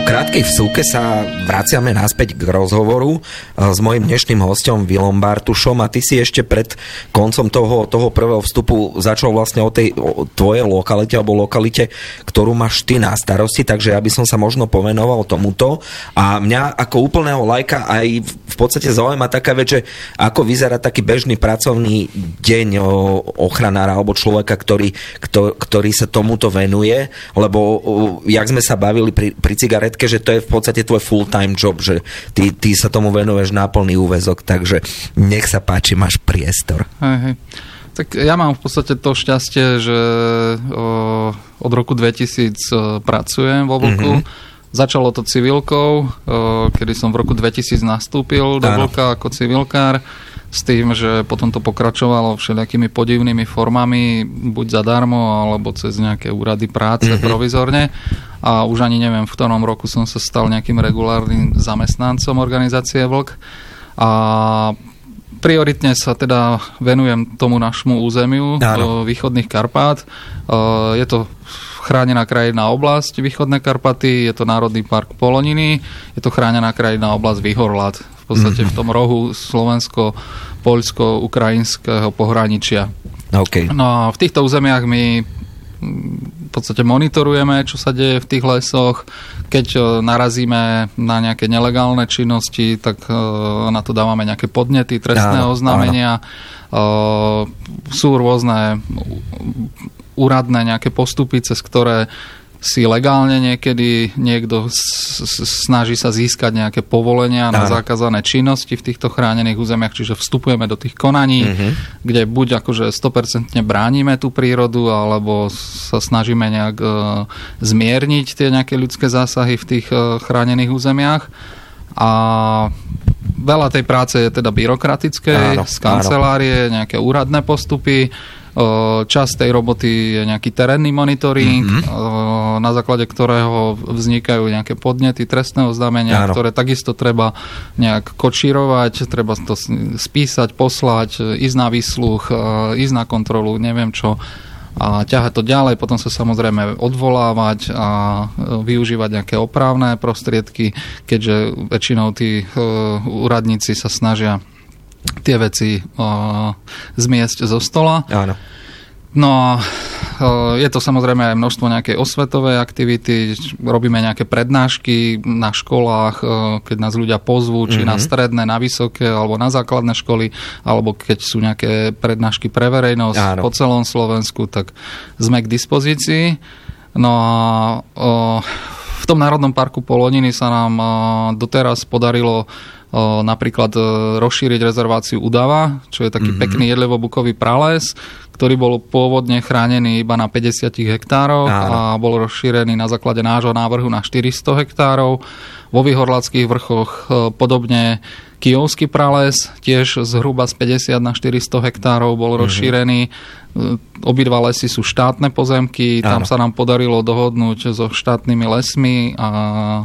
krátkej vsúke sa vraciame naspäť k rozhovoru s mojím dnešným hosťom Vilom Bartušom a ty si ešte pred koncom toho prvého vstupu začal vlastne o tvojej lokalite alebo lokalite, ktorú máš ty na starosti, takže ja by som sa možno pomenoval tomuto a mňa ako úplného lajka aj v podstate zaujíma taká vec, že ako vyzerá taký bežný pracovný deň ochranára alebo človeka, ktorý sa tomuto venuje, lebo jak sme sa bavili pri cigaretke, že to je v podstate tvoj full-time job, že ty sa tomu venuješ na plný úväzok, takže nech sa páči, máš priestor. Hej. Tak ja mám v podstate to šťastie, že od roku 2000 pracujem vo Vlku. Začalo to civilkou, kedy som v roku 2000 nastúpil do Vlka ako civilkár, s tým, že potom to pokračovalo všelijakými podivnými formami, buď zadarmo, alebo cez nejaké úrady práce provizorne. A už ani neviem, v ktorom roku som sa stal nejakým regulárnym zamestnancom organizácie Vlk. A prioritne sa teda venujem tomu našmu územiu východných Karpát. Je to chránená krajinná oblasť Východné Karpaty, je to Národný park Poloniny, je to chránená krajinná oblasť Výhorlat, v podstate v tom rohu slovensko-poľsko-ukrajinského pohraničia. Okay. No a v týchto územiach my v podstate monitorujeme, čo sa deje v tých lesoch. Keď narazíme na nejaké nelegálne činnosti, tak na to dávame nejaké podnety, trestné oznámenia. Sú rôzne úradné nejaké postupy, cez ktoré si legálne niekedy niekto snaží sa získať nejaké povolenia na zakázané činnosti v týchto chránených územiach, čiže vstupujeme do tých konaní, kde buď akože 100% bránime tú prírodu, alebo sa snažíme nejak zmierniť tie nejaké ľudské zásahy v tých chránených územiach. A veľa tej práce je teda byrokratické, z kancelárie, nejaké úradné postupy. Časť tej roboty je nejaký terénny monitoring, na základe ktorého vznikajú nejaké podnety, trestné oznámenia, ktoré takisto treba nejak kočírovať, treba to spísať, poslať, ísť na výsluch, ísť na kontrolu, neviem čo, a ťahať to ďalej, potom sa samozrejme odvolávať a využívať nejaké opravné prostriedky, keďže väčšinou tí úradníci sa snažia tie veci zmiesť zo stola. Áno. No a je to samozrejme aj množstvo nejakej osvetovej aktivity, robíme nejaké prednášky na školách, keď nás ľudia pozvú, či na stredné, na vysoké, alebo na základné školy, alebo keď sú nejaké prednášky pre verejnosť po celom Slovensku, tak sme k dispozícii. No a v tom Národnom parku Poloniny sa nám doteraz podarilo napríklad rozšíriť rezerváciu Udava, čo je taký pekný jedlivobukový prales, ktorý bol pôvodne chránený iba na 50 hektárov a bol rozšírený na základe nášho návrhu na 400 hektárov. Vo Vyhorlatských vrchoch podobne Kyjovský prales, tiež zhruba z 50 na 400 hektárov bol rozšírený. Obidva lesy sú štátne pozemky, tam sa nám podarilo dohodnúť so štátnymi lesmi a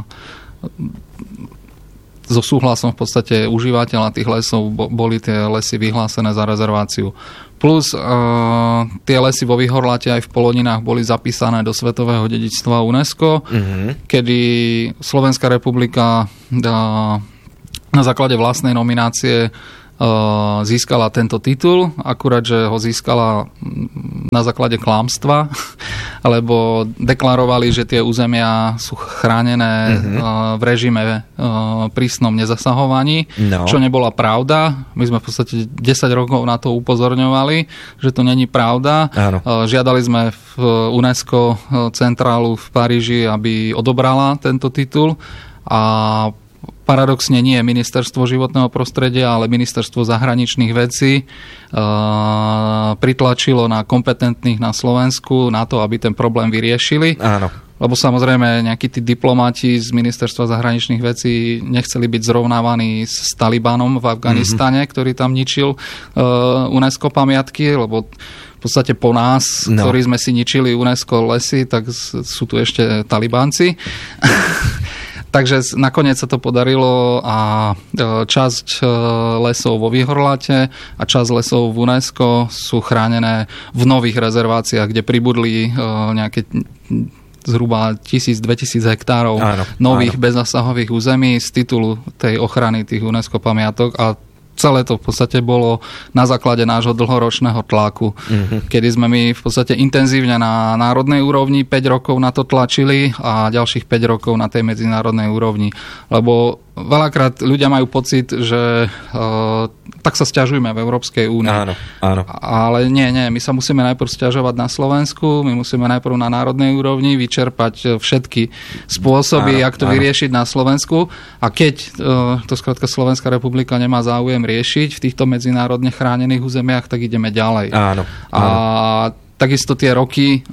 so súhlasom v podstate užívateľa tých lesov boli tie lesy vyhlásené za rezerváciu. Plus tie lesy vo Vyhorlate aj v Poloninách boli zapísané do Svetového dedičstva UNESCO, kedy Slovenská republika na základe vlastnej nominácie získala tento titul, akurát, že ho získala na základe klamstva, lebo deklarovali, že tie územia sú chránené v režime prísnom nezasahovaní, čo nebola pravda. My sme v podstate 10 rokov na to upozorňovali, že to není pravda. Žiadali sme v UNESCO centrálu v Paríži, aby odobrala tento titul a paradoxne nie Ministerstvo životného prostredia, ale Ministerstvo zahraničných vecí pritlačilo na kompetentných na Slovensku na to, aby ten problém vyriešili. Áno. Lebo samozrejme nejakí tí diplomati z Ministerstva zahraničných vecí nechceli byť zrovnávaní s Talibanom v Afganistane, ktorý tam ničil UNESCO pamiatky, lebo v podstate po nás, ktorí sme si ničili UNESCO lesy, tak sú tu ešte Talibánci. Takže nakoniec sa to podarilo a časť lesov vo Vyhorlate a časť lesov v UNESCO sú chránené v nových rezerváciách, kde pribudli nejaké zhruba 1000-2000 hektárov nových bezzasahových území z titulu tej ochrany tých UNESCO pamiatok a celé to v podstate bolo na základe nášho dlhoročného tlaku, kedy sme my v podstate intenzívne na národnej úrovni 5 rokov na to tlačili a ďalších 5 rokov na tej medzinárodnej úrovni. Lebo veľakrát ľudia majú pocit, že tak sa sťažujeme v Európskej únii. Áno. Ale nie, my sa musíme najprv sťažovať na Slovensku, my musíme najprv na národnej úrovni vyčerpať všetky spôsoby, jak to vyriešiť na Slovensku. A keď to skrátka Slovenská republika nemá záujem riešiť v týchto medzinárodne chránených územiach, tak ideme ďalej. Áno. A takisto tie roky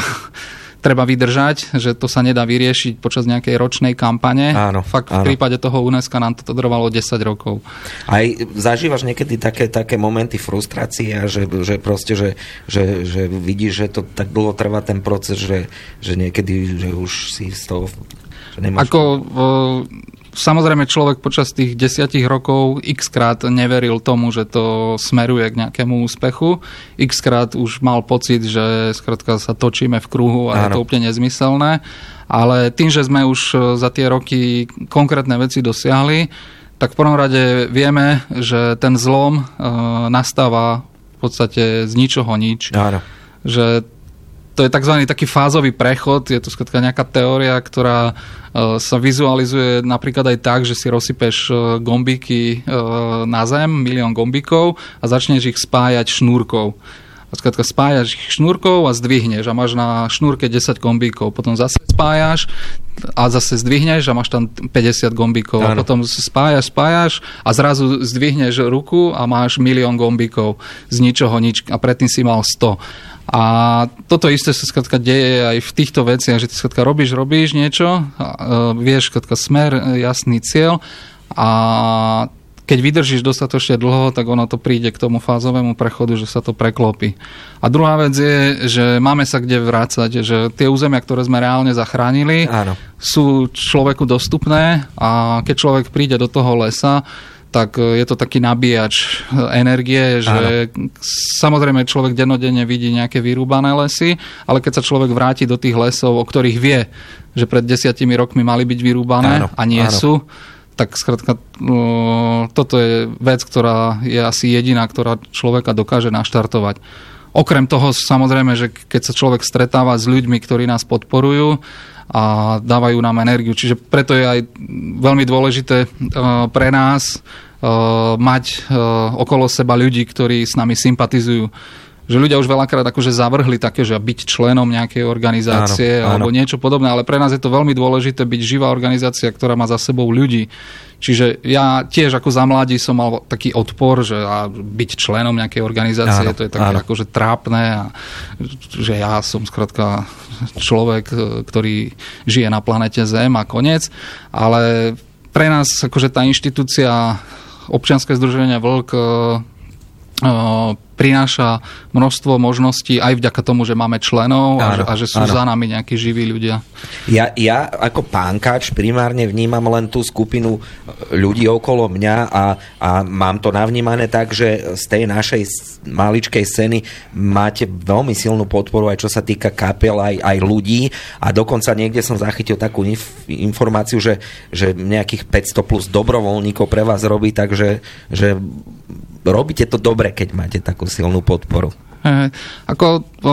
treba vydržať, že to sa nedá vyriešiť počas nejakej ročnej kampane. Fakt v prípade toho UNESCO nám to trvalo 10 rokov. Aj zažívaš niekedy také momenty frustrácie, že proste, že vidíš, že to tak dlho trvá ten proces, že niekedy že už si z toho nemáš... Samozrejme človek počas tých 10 rokov x-krát neveril tomu, že to smeruje k nejakému úspechu. X-krát už mal pocit, že skrátka sa točíme v kruhu a je to úplne nezmyselné. Ale tým, že sme už za tie roky konkrétne veci dosiahli, tak v prvom rade vieme, že ten zlom nastáva v podstate z ničoho nič. Že to je tzv. Taký fázový prechod, je to skrátka nejaká teória, ktorá sa vizualizuje napríklad aj tak, že si rozsypeš gombíky na zem, 1 000 000 gombíkov a začneš ich spájať šnúrkou. A skrátka spájaš ich šnúrkou a zdvihneš a máš na šnúrke 10 gombíkov. Potom zase spájaš a zase zdvihneš a máš tam 50 gombíkov. A potom spájaš a zrazu zdvihneš ruku a máš 1 000 000 gombíkov z ničoho nič a predtým si mal 100. A toto isté sa skrátka deje aj v týchto veciach, že ty skrátka robíš niečo, vieš skrátka smer, jasný cieľ a keď vydržíš dostatočne dlho, tak ono to príde k tomu fázovému prechodu, že sa to preklopí. A druhá vec je, že máme sa kde vrácať, že tie územia, ktoré sme reálne zachránili, sú človeku dostupné a keď človek príde do toho lesa, tak je to taký nabíjač energie, že samozrejme človek dennodenne vidí nejaké vyrúbané lesy, ale keď sa človek vráti do tých lesov, o ktorých vie, že pred 10 rokmi mali byť vyrúbané a nie sú, tak skrátka toto je vec, ktorá je asi jediná, ktorá človeka dokáže naštartovať. Okrem toho samozrejme, že keď sa človek stretáva s ľuďmi, ktorí nás podporujú a dávajú nám energiu. Čiže preto je aj veľmi dôležité pre nás mať okolo seba ľudí, ktorí s nami sympatizujú. Že ľudia už veľakrát akože zavrhli také, že byť členom nejakej organizácie alebo niečo podobné, ale pre nás je to veľmi dôležité byť živá organizácia, ktorá má za sebou ľudí. Čiže ja tiež ako za mladí som mal taký odpor, že byť členom nejakej organizácie, to je také akože trápne a že ja som skrátka človek, ktorý žije na planete Zem a koniec, ale pre nás akože tá inštitúcia Občianske združenie Vlk prináša množstvo možností aj vďaka tomu, že máme členov a že sú za nami nejakí živí ľudia. Ja ako pánkač primárne vnímam len tú skupinu ľudí okolo mňa a mám to navnímané tak, že z tej našej maličkej scény máte veľmi silnú podporu aj čo sa týka kapiel, aj ľudí a dokonca niekde som zachytil takú informáciu, že nejakých 500 plus dobrovoľníkov pre vás robí, takže že robíte to dobre, keď máte takú silnú podporu.